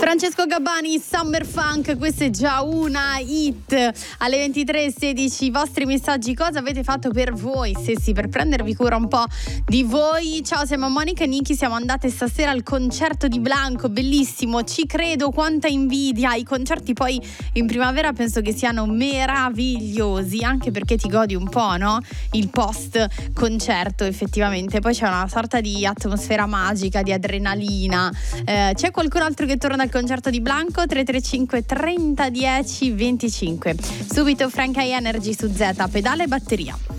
Francesco Gabbani, Summer Funk, questa è già una hit. Alle 23:16 i vostri messaggi, cosa avete fatto per voi stessi, per prendervi cura un po' di voi. Ciao, siamo Monica e Niki, siamo andate stasera al concerto di Blanco, bellissimo, ci credo, quanta invidia. I concerti poi in primavera penso che siano meravigliosi, anche perché ti godi un po', no? Il post concerto effettivamente, poi c'è una sorta di atmosfera magica, di adrenalina. C'è qualcun altro che torna al concerto di Blanco? 335 30 10 25. Subito Frank High Energy su Z, pedale e batteria.